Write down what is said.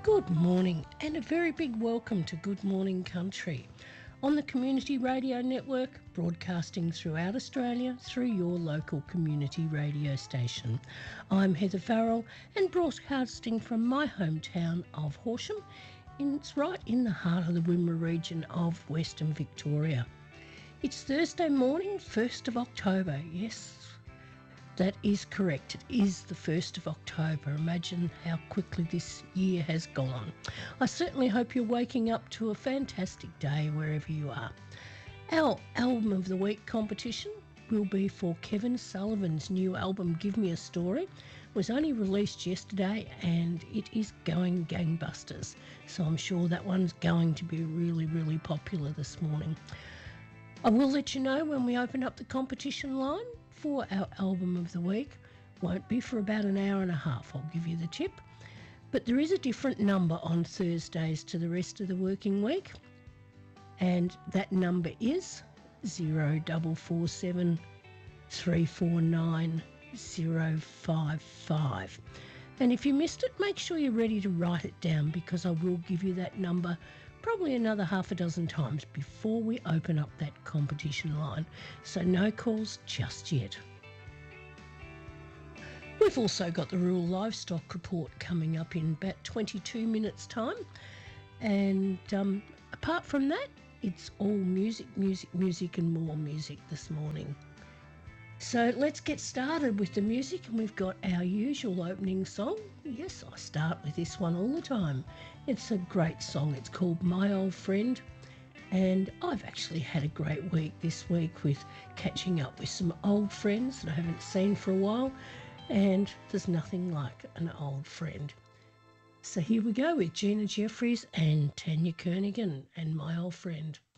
Good morning and a very big welcome to Good Morning Country on the Community Radio Network, broadcasting throughout Australia through your local community radio station. I'm Heather Farrell and broadcasting from my hometown of Horsham. It's right in the heart of the Wimmera region of Western Victoria. It's Thursday morning, 1st of October. Yes, that is correct. It is the 1st of October. Imagine how quickly this year has gone. I certainly hope you're waking up to a fantastic day wherever you are. Our Album of the Week competition will be for Kevin Sullivan's new album, Give Me a Story. It was only released yesterday and it is going gangbusters. So I'm sure that one's going to be really, really popular this morning. I will let you know when we open up the competition line for our Album of the Week. Won't be for about an hour and a half, I'll give you the tip. But there is a different number on Thursdays to the rest of the working week, and that number is 0447 349 055. And if you missed it, make sure you're ready to write it down, because I will give you that number probably another half a dozen times before we open up that competition line. So no calls just yet. We've also got the Rural Livestock Report coming up in about 22 minutes time. And apart from that, it's all music and more music this morning. So let's get started with the music, and we've got our usual opening song. Yes, I start with this one all the time. It's a great song. It's called My Old Friend, and I've actually had a great week this week with catching up with some old friends that I haven't seen for a while, and there's nothing like an old friend. So here we go with Gina Jeffries and Tanya Kernaghan and My Old Friend.